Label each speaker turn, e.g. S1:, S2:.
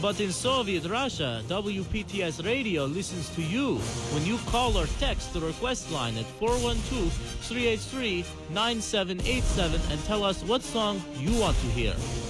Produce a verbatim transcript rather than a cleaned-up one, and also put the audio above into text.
S1: But in Soviet Russia, W P T S Radio listens to you when you call or text the request line at four one two, three eight three, nine seven eight seven and tell us what song you want to hear.